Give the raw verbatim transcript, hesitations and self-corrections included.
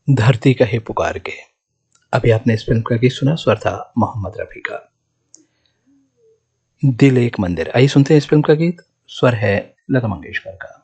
धरती कहे पुकार के। अभी आपने इस फिल्म का गीत सुना, स्वर था मोहम्मद रफी का। दिल एक मंदिर, आइए सुनते हैं इस फिल्म का गीत, स्वर है लता मंगेशकर का।